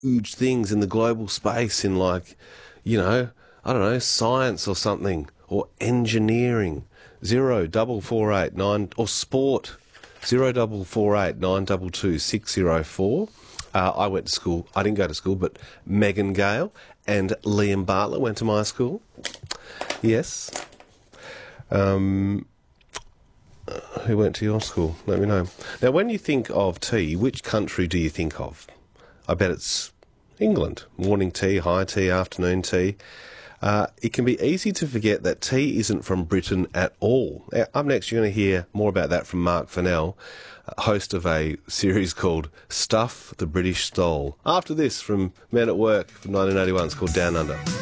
huge things in the global space in like, I don't know, science or something, or engineering. 0448 9 or sport 0448 922 604. I went to school. I didn't go to school, but Megan Gale and Liam Bartlett went to my school. Yes. Who went to your school? Let me know. Now, when you think of tea, which country do you think of? I bet it's England. Morning tea, high tea, afternoon tea. It can be easy to forget that tea isn't from Britain at all. Up next, you're going to hear more about that from Mark Fennell, host of a series called Stuff the British Stole. After this, from Men at Work from 1981, it's called Down Under.